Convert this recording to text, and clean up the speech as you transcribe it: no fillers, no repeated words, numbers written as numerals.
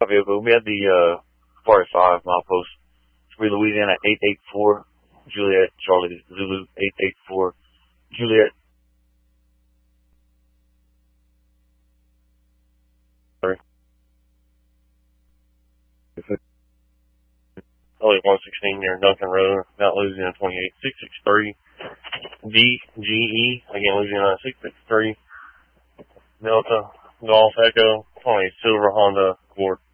Copy, but we had the 45 milepost. Free Louisiana 884 Juliet Charlie Zulu 884 Juliet. Sorry. Only 116 near Duncan Road, Mount Louisiana 28663 VGE again Louisiana 663 Delta Golf Echo 20 Silver Honda Accord.